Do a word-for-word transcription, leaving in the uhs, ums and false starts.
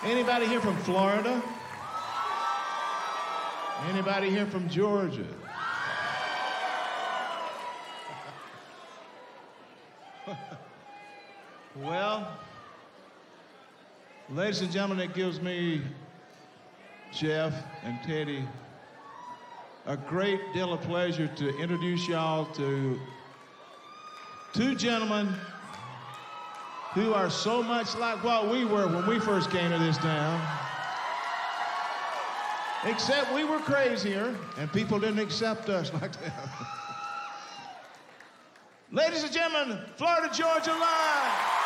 Anybody here from Florida? Anybody here from Georgia? Well, ladies and gentlemen, it gives me, Jeff and Teddy, a great deal of pleasure to introduce y'all to two gentlemen who are so much like what we were when we first came to this town. Except we were crazier, and people didn't accept us like that. Ladies and gentlemen, Florida Georgia Line.